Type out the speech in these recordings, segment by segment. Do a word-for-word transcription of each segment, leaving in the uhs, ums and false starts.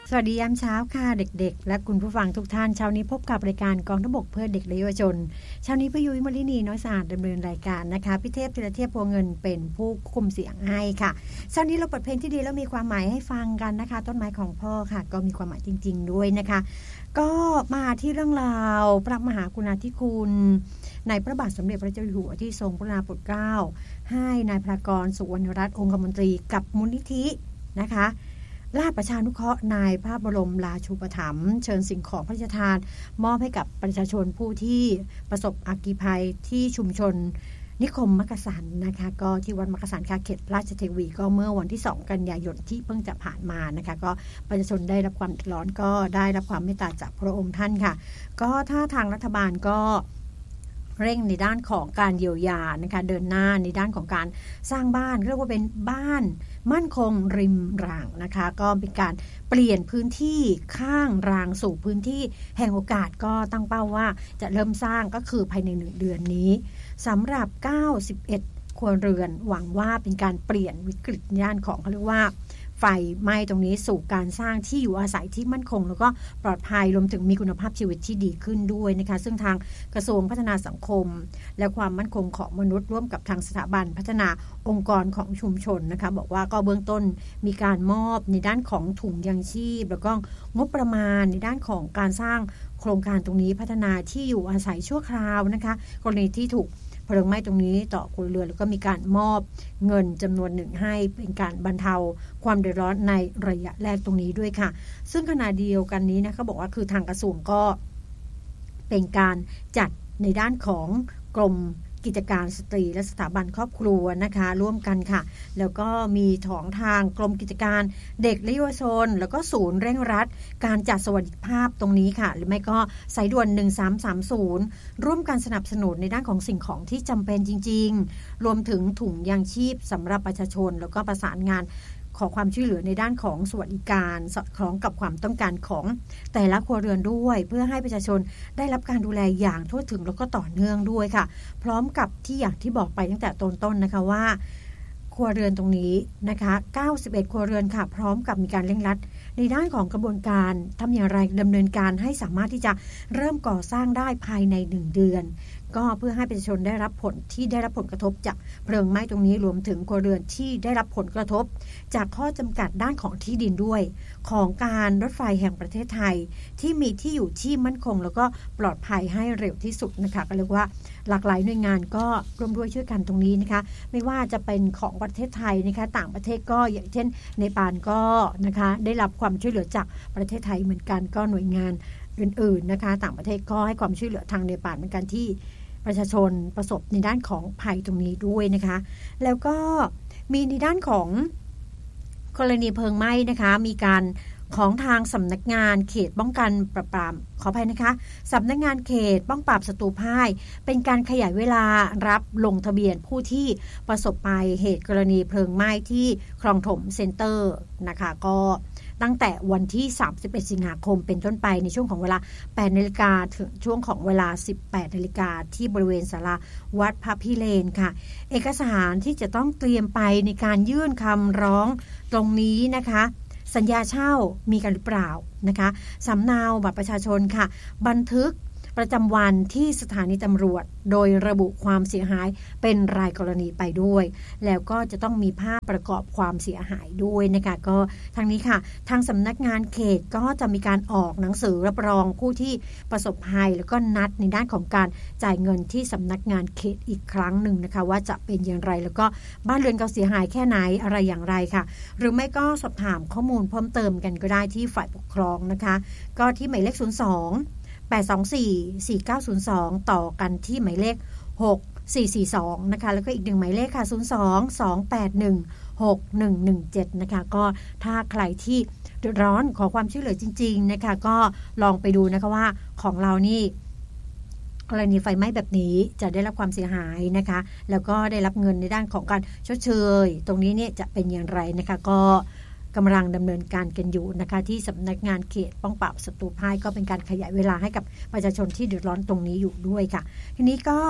สวัสดียามเช้าค่ะเด็กๆและคุณผู้ฟังทุกท่านเช้านี้พบกับรายการกองทัพบกเพื่อเด็กและเยาวชนเช้านี้พี่ยุ้ยมลินีน้อยสะอาดดำเนินรายการนะคะพี่เทพธีรเทพพวงเงินเป็นผู้คุมเสียงให้ค่ะเช้านี้เราเปิดเพลงที่ดีแล้วมีความหมายให้ฟังกันนะคะต้นไม้ของพ่อค่ะก็มีความหมายจริงๆด้วยนะคะก็มาที่เรื่องราวพระมหากรุณาธิคุณในพระบาทสมเด็จพระเจ้าอยู่หัวที่ทรงพระกรุณาโปรดเกล้าให้นายพระกรสุวรรณรัตน์องคมนตรีกับมูลนิธินะคะราชประชานุเคราะห์นายพระบรมราชูปถัมภ์เชิญสิ่งของพระราชทานมอบให้กับประชาชนผู้ที่ประสบอัคคีภัยที่ชุมชนนิคมมักกะสันนะคะก็ที่วัดมักกะสันค่ะเขตราชเทวีก็เมื่อวันที่สองกันยายนที่เพิ่งจะผ่านมานะคะก็ประชาชนได้รับความเดือดร้อนก็ได้รับความเมตตาจากพระองค์ท่านค่ะก็ถ้าทางรัฐบาลก็เร่งในด้านของการเยียวยานะคะเดินหน้าในด้านของการสร้างบ้านเรียกว่าเป็นบ้านมั่นคงริมรางนะคะก็เป็นการเปลี่ยนพื้นที่ข้างรางสู่พื้นที่แห่งโอกาสก็ตั้งเป้าว่าจะเริ่มสร้างก็คือภายในหนึ่งเดือนนี้สำหรับเก้าสิบเอ็ดครัวเรือนหวังว่าเป็นการเปลี่ยนวิกฤตย่านของเขาเรียกว่าไฟไหม้ตรงนี้สู่การสร้างที่อยู่อาศัยที่มั่นคงแล้วก็ปลอดภัยรวมถึงมีคุณภาพชีวิตที่ดีขึ้นด้วยนะคะซึ่งทางกระทรวงพัฒนาสังคมและความมั่นคงของมนุษย์ร่วมกับทางสถาบันพัฒนาองค์กรของชุมชนนะคะบอกว่าก็เบื้องต้นมีการมอบในด้านของถุงยังชีพแล้วก็งบประมาณในด้านของการสร้างโครงการตรงนี้พัฒนาที่อยู่อาศัยชั่วคราวนะคะกรณีที่ถูกเพลิงไหม้ตรงนี้ต่อครัวเรือนแล้วก็มีการมอบเงินจำนวนหนึ่งให้เป็นการบรรเทาความเดือดร้อนในระยะแรกตรงนี้ด้วยค่ะซึ่งขณะเดียวกันนี้นะเขาบอกว่าคือทางกระทรวงก็เป็นการจัดในด้านของกรมกิจการสตรีและสถาบันครอบครัวนะคะร่วมกันค่ะแล้วก็มีของทางกรมกิจการเด็กและเยาวชนแล้วก็ศูนย์เร่งรัดการจัดสวัสดิภาพตรงนี้ค่ะหรือไม่ก็สายด่วนหนึ่งสามสามศูนย์ร่วมกันสนับสนุนในด้านของสิ่งของที่จำเป็นจริงๆรวมถึงถุงยางชีพสำหรับประชาชนแล้วก็ประสานงานขอความช่วยเหลือในด้านของสวัสดิการสอดคล้องกับความต้องการของแต่ละครัวเรือนด้วยเพื่อให้ประชาชนได้รับการดูแลอย่างทั่วถึงแล้วก็ต่อเนื่องด้วยค่ะพร้อมกับที่อย่างที่บอกไปตั้งแต่ต้นต้นนะคะว่าครัวเรือนตรงนี้นะคะเก้าสิบเอ็ดครัวเรือนค่ะพร้อมกับมีการเร่งรัดในด้านของกระบวนการทำอย่างไรดำเนินการให้สามารถที่จะเริ่มก่อสร้างได้ภายในหนึ่งเดือนก็เพื่อให้ประชาชนได้รับผลที่ได้รับผลกระทบจากเพลิงไหม้ตรงนี้รวมถึงครัวเรือนที่ได้รับผลกระทบจากข้อจำกัดด้านของที่ดินด้วยของการรถไฟแห่งประเทศไทยที่มีที่อยู่ที่มั่นคงแล้วก็ปลอดภัยให้เร็วที่สุดนะคะก็เรียกว่าหลากหลายหน่วยงานก็ร่วมด้วยช่วยกันตรงนี้นะคะไม่ว่าจะเป็นของประเทศไทยนะคะต่างประเทศก็อย่างเช่นเนปาลก็นะคะได้รับความช่วยเหลือจากประเทศไทยเหมือนกันก็หน่วยงานอื่นๆนะคะต่างประเทศก็ให้ความช่วยเหลือทางเนปาลเหมือนกันที่ประชาชนประสบในด้านของภัยตรงนี้ด้วยนะคะแล้วก็มีในด้านของกรณีเพลิงไหม้นะคะมีการของทางสำนักงานเขตป้องกันปราบปรามขออภัยนะคะสำนักงานเขตป้องปราบศัตรูพ่ายเป็นการขยายเวลารับลงทะเบียนผู้ที่ประสบภัยเหตุกรณีเพลิงไหม้ที่คลองถมเซ็นเตอร์นะคะก็ตั้งแต่วันที่สามสิบเอ็ดสิงหาคมเป็นต้นไปในช่วงของเวลา แปดนาฬิกา ถึงช่วงของเวลา สิบแปดนาฬิกาที่บริเวณศาลาวัดพระพิเรนค่ะเอกสารที่จะต้องเตรียมไปในการยื่นคำร้องตรงนี้นะคะสัญญาเช่ามีกันหรือเปล่านะคะสำเนาบัตรประชาชนค่ะบันทึกประจำวันที่สถานีตำรวจโดยระบุความเสียหายเป็นรายกรณีไปด้วยแล้วก็จะต้องมีภาพประกอบความเสียหายด้วยนะคะก็ทางนี้ค่ะทางสำนักงานเขตก็จะมีการออกหนังสือรับรองผู้ที่ประสบภัยแล้วก็นัดในด้านของการจ่ายเงินที่สำนักงานเขตอีกครั้งหนึ่งนะคะว่าจะเป็นอย่างไรแล้วก็บ้านเรือนเขาเสียหายแค่ไหนอะไรอย่างไรค่ะหรือไม่ก็สอบถามข้อมูลเพิ่มเติมกันก็ได้ที่ฝ่ายปกครองนะคะก็ที่หมายเลขศูนย์ สอง แปด สอง สี่ สี่ เก้า ศูนย์ สองต่อกันที่หมายเลขหก สี่ สี่ สองนะคะแล้วก็อีกหนึ่งหมายเลขค่ะศูนย์ สอง สอง แปด หนึ่ง หก หนึ่ง หนึ่ง เจ็ดนะคะก็ถ้าใครที่เดือดร้อนขอความช่วยเหลือจริงๆนะคะก็ลองไปดูนะคะว่าของเรานี่กรณีไฟไหม้แบบนี้จะได้รับความเสียหายนะคะแล้วก็ได้รับเงินในด้านของการชดเชยตรงนี้เนี่ยจะเป็นอย่างไรนะคะก็กำลังดำเนินการกันอยู่นะคะที่สำนักงานเขตป้องปราบศัตรูพ่ายก็เป็นการขยายเวลาให้กับประชาชนที่เดือดร้อนตรงนี้อยู่ด้วยค่ะทีนี้ก็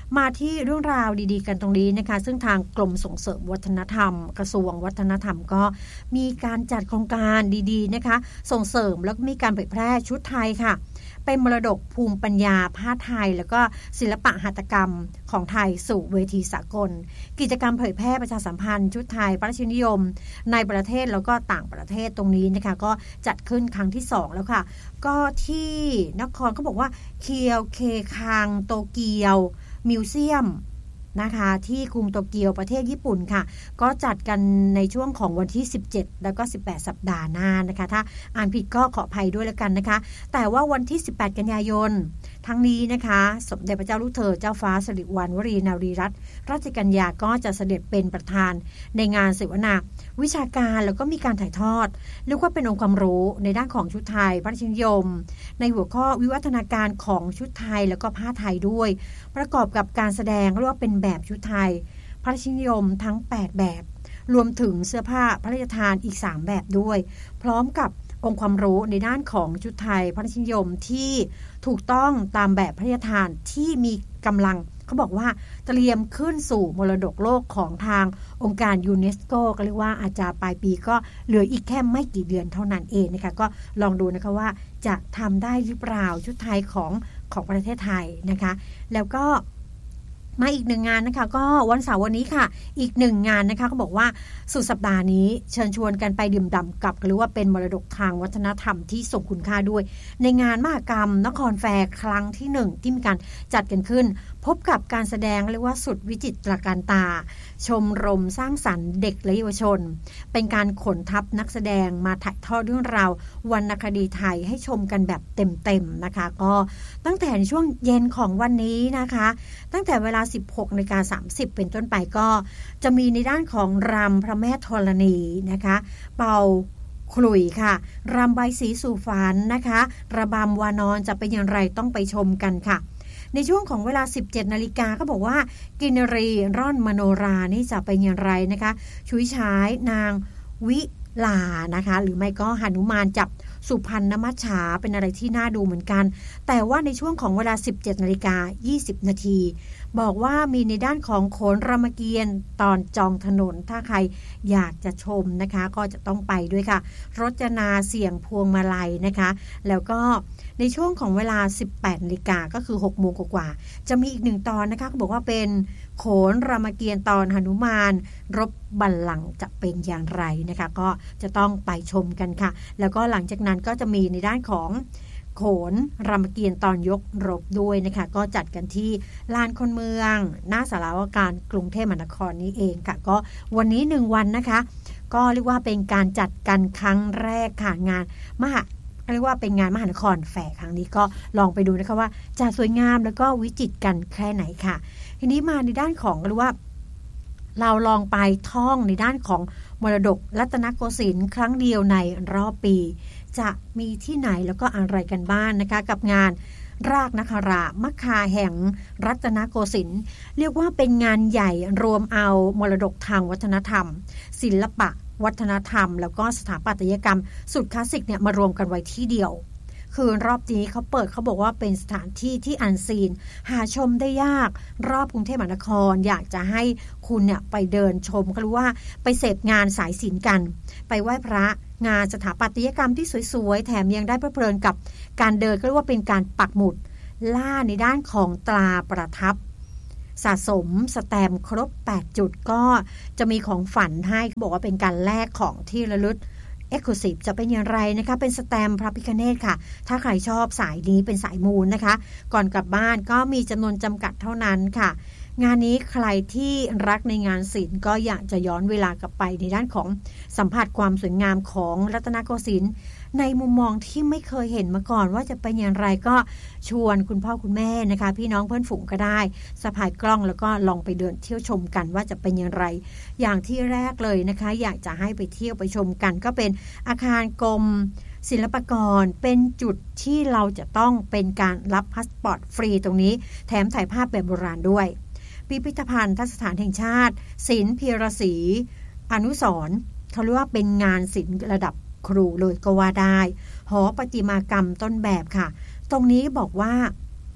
มาที่เรื่องราวดีๆกันตรงนี้นะคะซึ่งทางกรมส่งเสริมวัฒนธรรมกระทรวงวัฒนธรรมก็มีการจัดโครงการดีๆนะคะส่งเสริมแล้วก็มีการเผยแพร่ชุดไทยค่ะเป็นมรดกภูมิปัญญาผ้าไทยแล้วก็ศิลปะหัตถกรรมของไทยสู่เวทีสากลกิจกรรมเผยแพร่ประชาสัมพันธ์ชุดไทยพระราชนิยมในประเทศแล้วก็ต่างประเทศตรงนี้นะคะก็จัดขึ้นครั้งที่สองแล้วค่ะก็ที่นครเขาบอกว่าเคียวเคคังโตเกียวมิวเซียมนะคะที่กรุงโตเกียวประเทศญี่ปุ่นค่ะก็จัดกันในช่วงของวันที่สิบเจ็ดแล้วก็สิบแปดสัปดาห์หน้านะคะถ้าอ่านผิดก็ขออภัยด้วยแล้วกันนะคะแต่ว่าวันที่สิบแปดกันยายนทั้งนี้นะคะสมเด็จพระเจ้าลูกเธอเจ้าฟ้าสิริวัณวรีนารีรัตนราชกัญญาก็จะเสด็จเป็นประธานในงานเสวนาวิชาการแล้วก็มีการถ่ายทอดเรียกว่าเป็นองค์ความรู้ในด้านของชุดไทยพระราชนิยมในหัวข้อวิวัฒนาการของชุดไทยแล้วก็ผ้าไทยด้วยประกอบกับการแสดงเรียกว่าเป็นแบบชุดไทยพระราชนิยมทั้งแปดแบบรวมถึงเสื้อผ้าพระราชทานอีกสามแบบด้วยพร้อมกับองค์ความรู้ในด้านของชุดไทยพระราชนิยมที่ถูกต้องตามแบบพระราชทานที่มีกำลังเขาบอกว่าเตรียมขึ้นสู่มรดกโลกของทางองค์การยูเนสโกก็เรียกว่าอาจจะปลายปีก็เหลืออีกแค่ไม่กี่เดือนเท่านั้นเองนะคะก็ลองดูนะคะว่าจะทำได้หรือเปล่าชุดไทยของของประเทศไทยนะคะแล้วก็มาอีกหนึ่งงานนะคะก็วันเสาร์วันนี้ค่ะอีกหนึ่งงานนะคะเขาบอกว่าสุดสัปดาห์นี้เชิญชวนกันไปดื่มด่ำกับหรือว่าเป็นมรดกทางวัฒนธรรมที่ทรงคุณค่าด้วยในงานมหกรรมนครแฟร์ครั้งที่หนึ่งที่มีการจัดกันขึ้นพบกับการแสดงเรียกว่าสุดวิจิตรการตาชมรมสร้างสรรค์เด็กและเยาวชนเป็นการขนทัพนักแสดงมาถ่ายทอดเรื่องราววรรณคดีไทยให้ชมกันแบบเต็มๆนะคะก็ตั้งแต่ในช่วงเย็นของวันนี้นะคะตั้งแต่เวลา สิบหกนาฬิกาสามสิบ เป็นต้นไปก็จะมีในด้านของรำพระแม่ธรณีนะคะเป่าขลุ่ยค่ะรำใบสีสู่ฝันนะคะระบำวานอนจะเป็นอย่างไรต้องไปชมกันค่ะในช่วงของเวลา สิบเจ็ดนาฬิกาก็บอกว่ากินรีร่อนมโนรานี่จะเป็นอย่างไรนะคะชุยฉายนางวิลานะคะหรือไม่ก็หนุมานจับสุพรรณมัจฉาเป็นอะไรที่น่าดูเหมือนกันแต่ว่าในช่วงของเวลา สิบเจ็ดนาฬิกายี่สิบนาทีบอกว่ามีในด้านของโขนรามเกียรติ์ตอนจองถนนถ้าใครอยากจะชมนะคะก็จะต้องไปด้วยค่ะรจนาเสียงพวงมาลัยนะคะแล้วก็ในช่วงของเวลา สิบแปดนาฬิกาก็คือหกโมงกว่าๆจะมีอีกหนึ่งตอนนะคะเขาบอกว่าเป็นโขนรามเกียรติ์ตอนหนุมานรบบัลลังก์จะเป็นอย่างไรนะคะก็จะต้องไปชมกันค่ะแล้วก็หลังจากนั้นก็จะมีในด้านของโขนรามเกียรติ์ตอนยกรบด้วยนะคะก็จัดกันที่ลานคนเมืองหน้าศาลาว่าการกรุงเทพมหานครนี้เองค่ะก็วันนี้หนึ่งวันนะคะก็เรียกว่าเป็นการจัดกันครั้งแรกค่ะงานมหาเรียกว่าเป็นงานมหานครแฟร์ครั้งนี้ก็ลองไปดูนะคะว่าจะสวยงามแล้วก็วิจิตรกันแค่ไหนค่ะทีนี้มาในด้านของเรียกว่าเราลองไปท่องในด้านของมรดกรัตนโกสินทร์ครั้งเดียวในรอบปีจะมีที่ไหนแล้วก็อะไรกันบ้างนะคะกับงานรากนครามคาแห่งรัตนโกสินทร์เรียกว่าเป็นงานใหญ่รวมเอามรดกทางวัฒนธรรมศิลปะวัฒนธรรมแล้วก็สถาปัตยกรรมสุดคลาสสิกเนี่ยมารวมกันไว้ที่เดียวคือรอบนี้เขาเปิดเขาบอกว่าเป็นสถานที่ที่อันซีนหาชมได้ยากรอบกรุงเทพมหานครอยากจะให้คุณเนี่ยไปเดินชมก็รู้ว่าไปเสพงานสายศิลป์กันไปไหว้พระงานสถาปัตยกรรมที่สวยๆแถมยังได้เพลินกับการเดินก็เรียกว่าเป็นการปักหมุดล่าในด้านของตราประทับสะสมสแตมป์ครบแปดจุดก็จะมีของฝันให้เขาบอกว่าเป็นการแลกของที่ระลึกExclusive จะเป็นอย่างไรนะคะเป็นสแตมป์พระพิฆเนศค่ะถ้าใครชอบสายนี้เป็นสายมูลนะคะก่อนกลับบ้านก็มีจำนวนจำกัดเท่านั้นค่ะงานนี้ใครที่รักในงานศิลป์ก็อยากจะย้อนเวลากลับไปในด้านของสัมผัสความสวยงามของรัตนโกสินทร์ในมุมมองที่ไม่เคยเห็นมาก่อนว่าจะเป็นอย่างไรก็ชวนคุณพ่อคุณแม่นะคะพี่น้องเพื่อนฝูงก็ได้สะพายกล้องแล้วก็ลองไปเดินเที่ยวชมกันว่าจะเป็นอย่างไรอย่างที่แรกเลยนะคะอยากจะให้ไปเที่ยวไปชมกันก็เป็นอาคารกรมศิลปากรเป็นจุดที่เราจะต้องเป็นการรับพาสปอร์ตฟรีตรงนี้แถมถ่ายภาพแบบโบราณด้วยพิพิธภัณฑ์ทัศนสถานแห่งชาติศิลป์พีระศรีอนุสรณ์เขาเรียกว่าเป็นงานศิลป์ระดับครูเลยก็ว่าได้หอประติมากรรมต้นแบบค่ะตรงนี้บอกว่า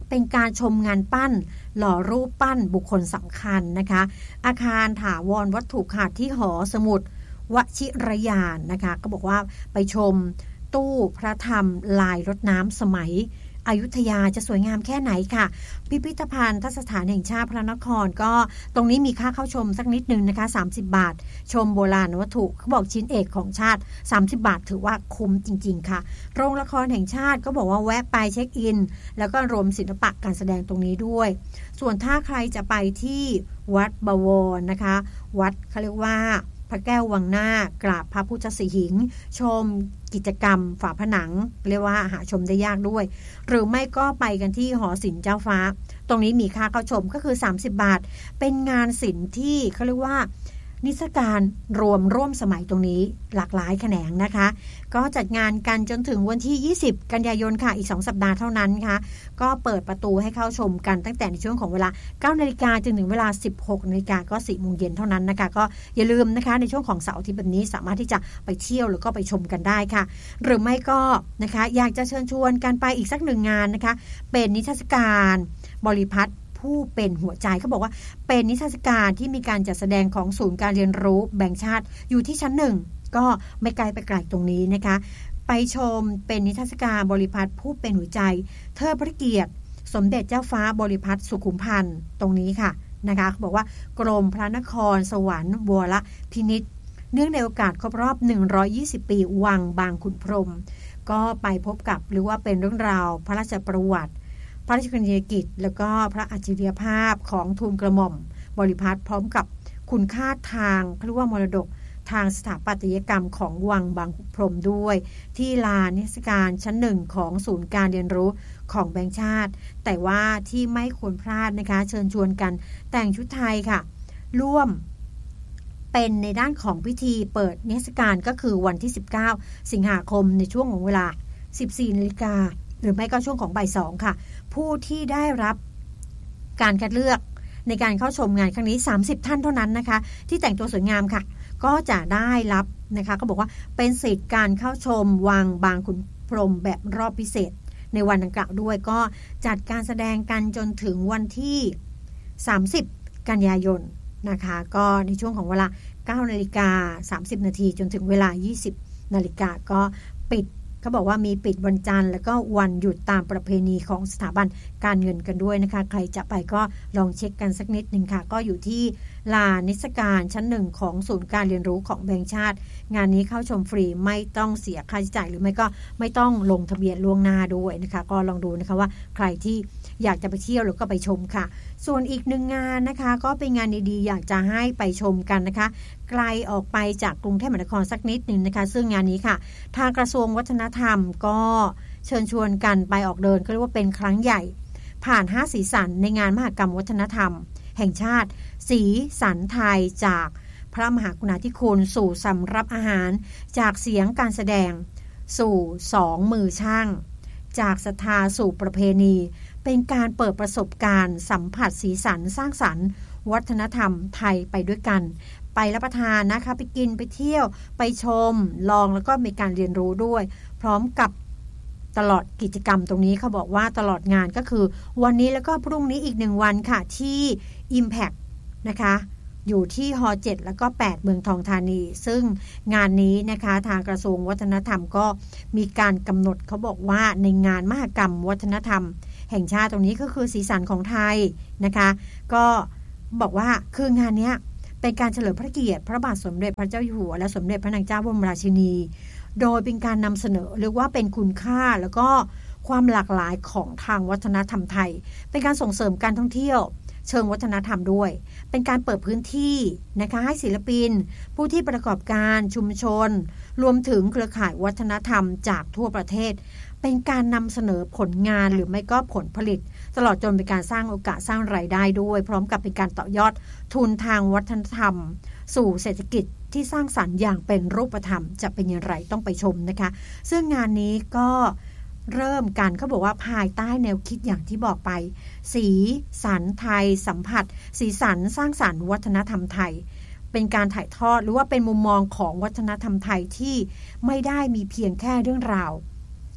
เป็นการชมงานปั้นหล่อรูปปั้นบุคคลสำคัญนะคะอาคารถาวรวัตถุค่ะที่หอสมุดวชิรยานนะคะก็บอกว่าไปชมตู้พระธรรมลายรดน้ำสมัยอยุธยาจะสวยงามแค่ไหนค่ะพิพิธภัณฑ์ทัศสถานแห่งชาติพระนครก็ตรงนี้มีค่าเข้าชมสักนิดนึงนะคะสามสิบบาทชมโบราณวัตถุเขาบอกชิ้นเอกของชาติสามสิบบาทถือว่าคุ้มจริงๆค่ะโรงละครแห่งชาติก็บอกว่าแวะไปเช็คอินแล้วก็รวมศิลปะการแสดงตรงนี้ด้วยส่วนถ้าใครจะไปที่วัดบวรนะคะวัดเขาเรียกว่าพระแก้ววังหน้ากราบพระพุทธสิหิงค์ชมกิจกรรมฝาผนังเรียกว่าหาชมได้ยากด้วยหรือไม่ก็ไปกันที่หอศิลป์เจ้าฟ้าตรงนี้มีค่าเข้าชมก็คือสามสิบบาทเป็นงานศิลป์ที่เขาเรียกว่านิทรรศการรวมร่วมสมัยตรงนี้หลากหลายแขนงนะคะก็จัดงานกันจนถึงวันที่ยี่สิบกันยายนค่ะอีกสองสัปดาห์เท่านั้นค่ะก็เปิดประตูให้เข้าชมกันตั้งแต่ในช่วงของเวลา เก้านาฬิกา จนถึงเวลา สิบหกนาฬิกา ก็ สี่โมงเย็นเท่านั้นนะคะก็อย่าลืมนะคะในช่วงของเสาร์อาทิตย์แบบนี้สามารถที่จะไปเที่ยวแล้วก็ไปชมกันได้ค่ะหรือไม่ก็นะคะอยากจะเชิญชวนกันไปอีกสักหนึ่งงานนะคะเป็นนิทรรศการบริพัตรผู้เป็นหัวใจเขาบอกว่าเป็นนิทรรศการที่มีการจัดแสดงของศูนย์การเรียนรู้แบงค์ชาติอยู่ที่ชั้นหนึ่งก็ไม่ไกลไปไกลตรงนี้นะคะไปชมเป็นนิทรรศการบริพัตรผู้เป็นหัวใจเทิดพระเกียรติสมเด็จเจ้าฟ้าบริพัตรสุขุมพันธ์ตรงนี้ค่ะนะคะเขาบอกว่ากรมพระนครสวรรค์วรพินิจเนื่องในโอกาสครบรอบหนึ่งร้อยยี่สิบปีวังบางขุนพรหมก็ไปพบกับหรือว่าเป็นเรื่องราวพระราชประวัติพระราชกรณียกิจแล้วก็พระอัจฉริยภาพของทูลกระหม่อมบริพัตรพร้อมกับคุณค่าทางเรียกว่ามรดกทางสถาปัตยกรรมของวังบางขุนพรหมด้วยที่ลานนิทรรศการชั้นหนึ่งของศูนย์การเรียนรู้ของแบงค์ชาติแต่ว่าที่ไม่ควรพลาดนะคะเชิญชวนกันแต่งชุดไทยค่ะร่วมเป็นในด้านของพิธีเปิดนิทรรศการก็คือวันที่สิบเก้าสิงหาคมในช่วงของเวลา สิบสี่นาฬิกาหรือไม่ก็ช่วงของบ่ายสองค่ะผู้ที่ได้รับการคัดเลือกในการเข้าชมงานครั้งนี้สามสิบท่านเท่านั้นนะคะที่แต่งตัวสวยงามค่ะก็จะได้รับนะคะก็บอกว่าเป็นสิทธิ์การเข้าชมวังบางขุนพรหมแบบรอบพิเศษในวันดังกล่าวด้วยก็จัดการแสดงกันจนถึงวันที่สามสิบกันยายนนะคะก็ในช่วงของเวลา เก้านาฬิกาสามสิบนาทีจนถึงเวลา ยี่สิบนาฬิกาก็ปิดเขาบอกว่ามีปิดวันจันทร์แล้วก็วันหยุดตามประเพณีของสถาบันการเงินกันด้วยนะคะใครจะไปก็ลองเช็คกันสักนิดนึงค่ะก็อยู่ที่ลานนิทรรศการชั้นหนึ่งของศูนย์การเรียนรู้ของแบงค์ชาติงานนี้เข้าชมฟรีไม่ต้องเสียค่าใช้จ่ายหรือไม่ก็ไม่ต้องลงทะเบียนล่วงหน้าด้วยนะคะก็ลองดูนะคะว่าใครที่อยากจะไปเที่ยวหรือก็ไปชมค่ะส่วนอีกหนึ่งงานนะคะก็เป็นงานดีๆอยากจะให้ไปชมกันนะคะไกลออกไปจากกรุงเทพมหานครสักนิดนึงนะคะซึ่งงานนี้ค่ะทางกระทรวงวัฒนธรรมก็เชิญชวนกันไปออกเดินก็เรียกว่าเป็นครั้งใหญ่ผ่านห้าสีสันในงานมหกรรมวัฒนธรรมแห่งชาติสีสันไทยจากพระมหากรุณาธิคุณสู่สำรับอาหารจากเสียงการแสดงสู่สองมือช่างจากศรัทธาสู่ประเพณีเป็นการเปิดประสบการณ์สัมผัสสีสันสร้างสรรค์วัฒนธรรมไทยไปด้วยกันไปรับประทานนะคะไปกินไปเที่ยวไปชมลองแล้วก็มีการเรียนรู้ด้วยพร้อมกับตลอดกิจกรรมตรงนี้เขาบอกว่าตลอดงานก็คือวันนี้แล้วก็พรุ่งนี้อีกหนึ่งวันค่ะที่ Impact นะคะอยู่ที่ฮเจ็ดแล้วก็แปดเมืองทองธานีซึ่งงานนี้นะคะทางกระทรวงวัฒนธรรมก็มีการกำหนดเขาบอกว่าในงานมหกรรมวัฒนธรรมแห่งชาติตรงนี้ก็คือสีสันของไทยนะคะก็บอกว่าคืองานนี้เป็นการเฉลิมพระเกียรติพระบาทสมเด็จพระเจ้าอยู่หัวและสมเด็จพระนางเจ้าบรมราชินีโดยเป็นการนำเสนอเรียกว่าเป็นคุณค่าแล้วก็ความหลากหลายของทางวัฒนธรรมไทยเป็นการส่งเสริมการท่องเที่ยวเชิงวัฒนธรรมด้วยเป็นการเปิดพื้นที่นะคะให้ศิลปินผู้ที่ประกอบการชุมชนรวมถึงเครือข่ายวัฒนธรรมจากทั่วประเทศเป็นการนำเสนอผลงานหรือไม่ก็ผลผลิตตลอดจนเป็นการสร้างโอกาสสร้างรายได้ด้วยพร้อมกับเป็นการต่อยอดทุนทางวัฒนธรรมสู่เศรษฐกิจที่สร้างสรรค์อย่างเป็นรูปธรรมจะเป็นอย่างไรต้องไปชมนะคะซึ่งงานนี้ก็เริ่มกันเขาบอกว่าภายใต้แนวคิดอย่างที่บอกไปสีสันไทยสัมผัสสีสันสร้างสรรค์วัฒนธรรมไทยเป็นการถ่ายทอดหรือว่าเป็นมุมมองของวัฒนธรรมไทยที่ไม่ได้มีเพียงแค่เรื่องราว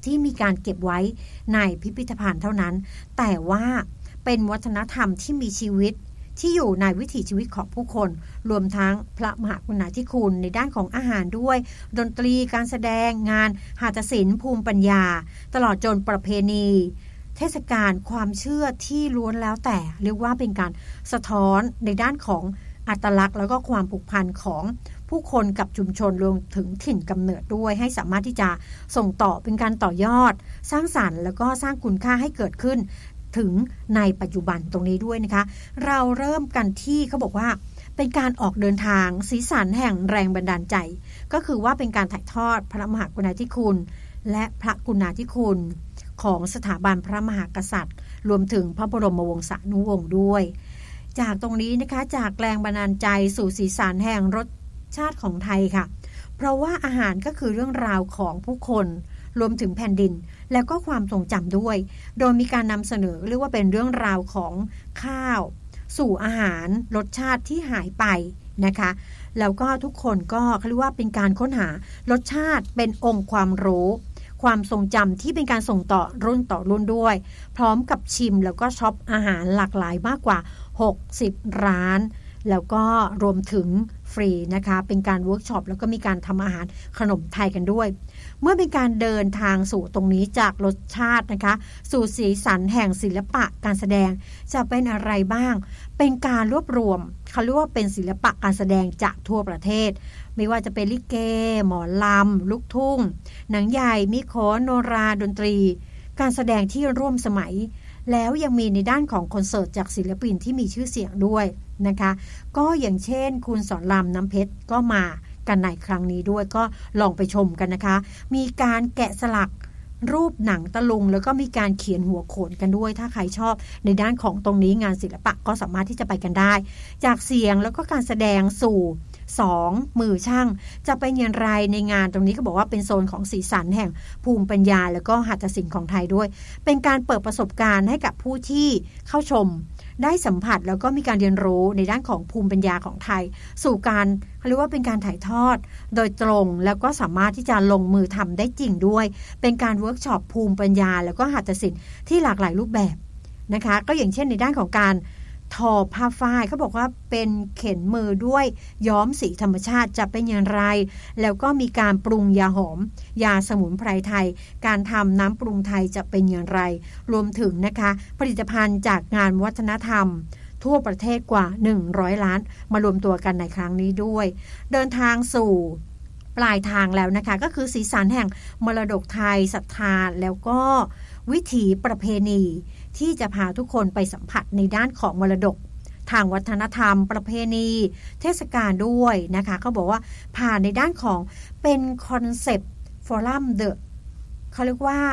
ที่มีการเก็บไว้ในพิพิธภัณฑ์เท่านั้นแต่ว่าเป็นวัฒนธรรมที่มีชีวิตที่อยู่ในวิถีชีวิตของผู้คนรวมทั้งพระมหากรุณาธิคุณในด้านของอาหารด้วยดนตรีการแสดงงานหัตถศิลป์ภูมิปัญญาตลอดจนประเพณีเทศกาลความเชื่อที่ล้วนแล้วแต่เรียกว่าเป็นการสะท้อนในด้านของอัตลักษณ์แล้วก็ความผูกพันของผู้คนกับชุมชนรวมถึงถิ่นกำเนิดด้วยให้สามารถที่จะส่งต่อเป็นการต่อยอดสร้างสรรค์แล้วก็สร้างคุณค่าให้เกิดขึ้นถึงในปัจจุบันตรงนี้ด้วยนะคะเราเริ่มกันที่เขาบอกว่าเป็นการออกเดินทางสีสันแห่งแรงบันดาลใจก็คือว่าเป็นการถ่ายทอดพระมหากรุณาธิคุณและพระกรุณาธิคุณของสถาบันพระมหากษัตริย์รวมถึงพระบรมวงศานุวงศ์ด้วยจากตรงนี้นะคะจากแรงบันดาลใจสู่สีสันแห่งรสชาติของไทยค่ะเพราะว่าอาหารก็คือเรื่องราวของผู้คนรวมถึงแผ่นดินแล้วก็ความทรงจำด้วยโดยมีการนำเสนอเรียกว่าเป็นเรื่องราวของข้าวสู่อาหารรสชาติที่หายไปนะคะแล้วก็ทุกคนก็เขาเรียกว่าเป็นการค้นหารสชาติเป็นองค์ความรู้ความทรงจำที่เป็นการส่งต่อรุ่นต่อรุ่นด้วยพร้อมกับชิมแล้วก็ช็อปอาหารหลากหลายมากกว่าหกสิบร้านแล้วก็รวมถึงฟรีนะคะเป็นการเวิร์กช็อปแล้วก็มีการทำอาหารขนมไทยกันด้วยเมื่อเป็นการเดินทางสู่ตรงนี้จากรสชาตินะคะสู่สีสันแห่งศิลปะการแสดงจะเป็นอะไรบ้างเป็นการรวบรวมเขาเรียกว่าเป็นศิลปะการแสดงจากทั่วประเทศไม่ว่าจะเป็นลิเกหมอลำลูกทุ่งหนังใหญ่มิโขนโนราดนตรีการแสดงที่ร่วมสมัยแล้วยังมีในด้านของคอนเสิร์ตจากศิลปินที่มีชื่อเสียงด้วยนะคะก็อย่างเช่นคุณสอนรามน้ำเพชรก็มากันในครั้งนี้ด้วยก็ลองไปชมกันนะคะมีการแกะสลักรูปหนังตะลุงแล้วก็มีการเขียนหัวโขนกันด้วยถ้าใครชอบในด้านของตรงนี้งานศิลปะก็สามารถที่จะไปกันได้จากเสียงแล้วก็การแสดงสู่สองมือช่างจะเป็นอย่างไรในงานตรงนี้ก็บอกว่าเป็นโซนของสีสันแห่งภูมิปัญญาแล้วก็หัตถศิลป์ของไทยด้วยเป็นการเปิดประสบการณ์ให้กับผู้ที่เข้าชมได้สัมผัสแล้วก็มีการเรียนรู้ในด้านของภูมิปัญญาของไทยสู่การเขาเรียกว่าเป็นการถ่ายทอดโดยตรงแล้วก็สามารถที่จะลงมือทำได้จริงด้วยเป็นการเวิร์กช็อปภูมิปัญญาแล้วก็หัตถศิลป์ที่หลากหลายรูปแบบนะคะก็อย่างเช่นในด้านของการทอผ้าฝ้ายเขาบอกว่าเป็นเข็นมือด้วยย้อมสีธรรมชาติจะเป็นอย่างไรแล้วก็มีการปรุงยาหอมยาสมุนไพรไทยการทำน้ำปรุงไทยจะเป็นอย่างไรรวมถึงนะคะผลิตภัณฑ์จากงานวัฒนธรรมทั่วประเทศกว่าหนึ่งร้อยล้านมารวมตัวกันในครั้งนี้ด้วยเดินทางสู่ปลายทางแล้วนะคะก็คือสีสันแห่งมรดกไทยศรัทธาแล้วก็วิถีประเพณีที่จะพาทุกคนไปสัมผัสในด้านของมรดกทางวัฒนธรรมประเพณีเทศกาลด้วยนะคะเขาบอกว่าผ่านในด้านของเป็นคอนเซปต์ฟอรัมเดอะเขาเรียกว่า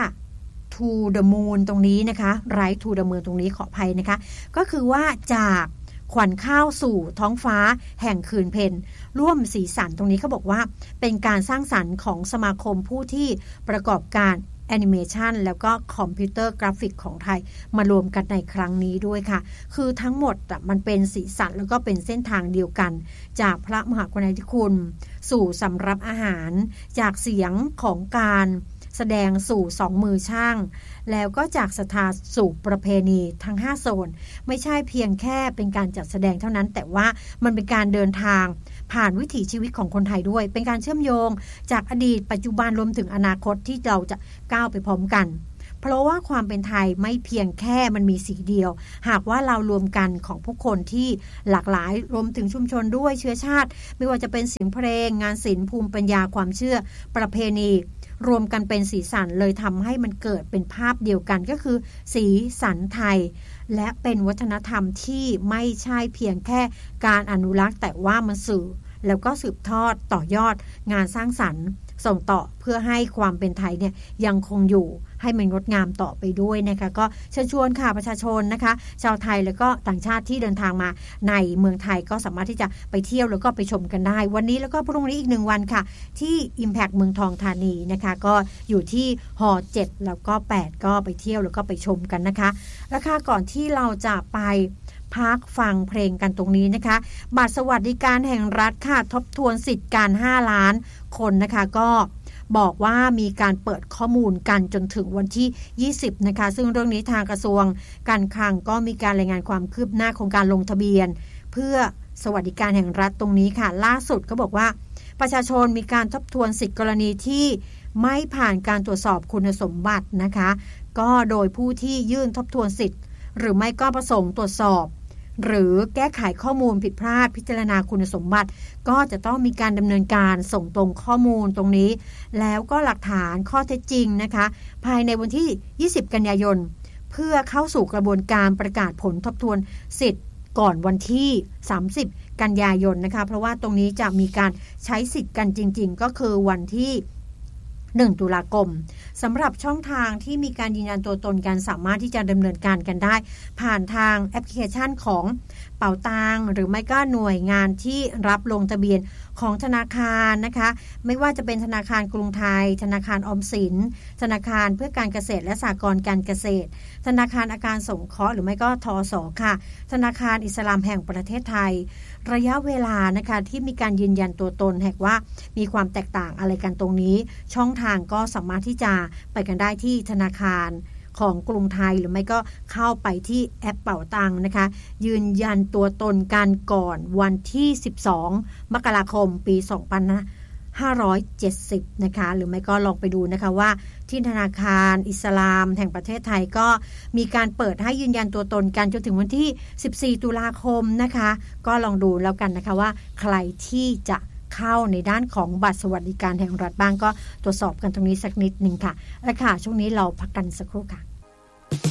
to the moon ตรงนี้นะคะ right to the moon ตรงนี้ขออภัยนะคะก็คือว่าจากขวัญข้าวสู่ท้องฟ้าแห่งคืนเพ็ญร่วมสีสันตรงนี้เขาบอกว่าเป็นการสร้างสรรค์ของสมาคมผู้ที่ประกอบการแอนิเมชันแล้วก็คอมพิวเตอร์กราฟิกของไทยมารวมกันในครั้งนี้ด้วยค่ะคือทั้งหมดมันเป็นสีสันแล้วก็เป็นเส้นทางเดียวกันจากพระมหากรุณาธิคุณสู่สำรับอาหารจากเสียงของการแสดงสู่สองมือช่างแล้วก็จากศรัทธาสู่ประเพณีทั้งห้าโซนไม่ใช่เพียงแค่เป็นการจัดแสดงเท่านั้นแต่ว่ามันเป็นการเดินทางผ่านวิถีชีวิตของคนไทยด้วยเป็นการเชื่อมโยงจากอดีตปัจจุบันรวมถึงอนาคตที่เราจะก้าวไปพร้อมกันเพราะว่าความเป็นไทยไม่เพียงแค่มันมีสีเดียวหากว่าเรารวมกันของผู้คนที่หลากหลายรวมถึงชุมชนด้วยเชื้อชาติไม่ว่าจะเป็นเสียงเพลงงานศิลป์ภูมิปัญญาความเชื่อประเพณีรวมกันเป็นสีสันเลยทำให้มันเกิดเป็นภาพเดียวกันก็คือสีสันไทยและเป็นวัฒนธรรมที่ไม่ใช่เพียงแค่การอนุรักษ์แต่ว่ามันสื่อแล้วก็สืบทอดต่อยอดงานสร้างสรรค์ส่งต่อเพื่อให้ความเป็นไทยเนี่ยยังคงอยู่ให้มันงดงามต่อไปด้วยนะคะก็เชิญชวนค่ะประชาชนนะคะชาวไทยแล้วก็ต่างชาติที่เดินทางมาในเมืองไทยก็สามารถที่จะไปเที่ยวแล้วก็ไปชมกันได้วันนี้แล้วก็พรุ่งนี้อีกหนึ่งวันค่ะที่ Impact เมืองทองธานีนะคะก็อยู่ที่หอเจ็ดแล้วก็แปดก็ไปเที่ยวแล้วก็ไปชมกันนะคะราคาก่อนที่เราจะไปพักฟังเพลงกันตรงนี้นะคะบัตรสวัสดิการแห่งรัฐค่ะทบทวนสิทธิ์การห้าล้านคนนะคะก็บอกว่ามีการเปิดข้อมูลกันจนถึงวันที่ยี่สิบนะคะซึ่งเรื่องนี้ทางกระทรวงการคลังก็มีการรายงานความคืบหน้าของการลงทะเบียนเพื่อสวัสดิการแห่งรัฐตรงนี้ค่ะล่าสุดก็บอกว่าประชาชนมีการทบทวนสิทธิกรณีที่ไม่ผ่านการตรวจสอบคุณสมบัตินะคะก็โดยผู้ที่ยื่นทบทวนสิทธิ์หรือไม่ก็ประสงค์ตรวจสอบหรือแก้ไขข้อมูลผิดพลาดพิจารณาคุณสมบัติก็จะต้องมีการดำเนินการส่งตรงข้อมูลตรงนี้แล้วก็หลักฐานข้อเท็จจริงนะคะภายในวันที่ยี่สิบกันยายนเพื่อเข้าสู่กระบวนการประกาศผลทบทวนสิทธิ์ก่อนวันที่สามสิบกันยายนนะคะเพราะว่าตรงนี้จะมีการใช้สิทธิ์กันจริงๆก็คือวันที่หนึ่งตุลาคมสำหรับช่องทางที่มีการยืนยันตัวตนกันสามารถที่จะดำเนินการกันได้ผ่านทางแอปพลิเคชันของเป๋าตังหรือไม่ก็หน่วยงานที่รับลงทะเบียนของธนาคารนะคะไม่ว่าจะเป็นธนาคารกรุงไทยธนาคารออมสินธนาคารเพื่อการเกษตรและสหกรณ์การเกษตรธนาคารอาคารสงเคราะห์หรือไม่ก็ทส.ค่ะธนาคารอิสลามแห่งประเทศไทยระยะเวลานะคะที่มีการยืนยันตัวตนหากว่ามีความแตกต่างอะไรกันตรงนี้ช่องทางก็สามารถที่จะไปกันได้ที่ธนาคารของกรุงไทยหรือไม่ก็เข้าไปที่แอปเป๋าตังนะคะยืนยันตัวตนกันก่อนวันที่สิบสองมกราคมปีสองพันห้าร้อยเจ็ดสิบนะคะหรือไม่ก็ลองไปดูนะคะว่าที่ธนาคารอิสลามแห่งประเทศไทยก็มีการเปิดให้ยืนยันตัวตนกันจนถึงวันที่สิบสี่ตุลาคมนะคะก็ลองดูแล้วกันนะคะว่าใครที่จะเข้าในด้านของบัตรสวัสดิการแห่งรัฐบ้างก็ตรวจสอบกันตรงนี้สักนิดนึงค่ะและค่ะช่วงนี้เราพักกันสักครู่ค่ะ